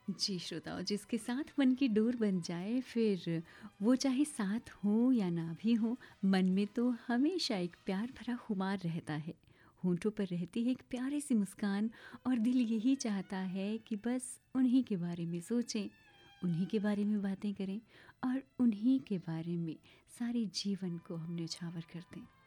जी श्रोताओं, जिसके साथ मन की डोर बन जाए फिर वो चाहे साथ हो या ना भी हो, मन में तो हमेशा एक प्यार भरा खुमार रहता है। होंठों पर रहती है एक प्यारी सी मुस्कान और दिल यही चाहता है कि बस उन्हीं के बारे में सोचें, उन्हीं के बारे में बातें करें और उन्हीं के बारे में सारे जीवन को हम न्यौछावर कर दें।